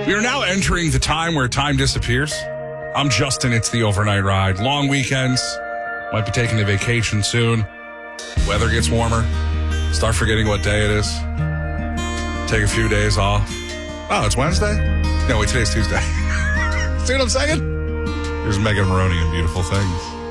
We are now entering the time where time disappears. I'm Justin. It's the overnight ride. Long weekends. Might be taking a vacation soon. Weather gets warmer. Start forgetting what day it is. Take a few days off. Oh, it's Wednesday? No, wait, today's Tuesday. See what I'm saying? Here's Megan Maroney and Beautiful Things.